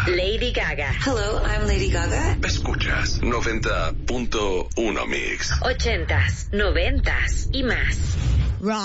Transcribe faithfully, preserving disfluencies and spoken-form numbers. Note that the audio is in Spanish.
Lady Gaga. Hello, I'm Lady Gaga. Escuchas noventa punto uno Mix. Ochentas, noventas y más.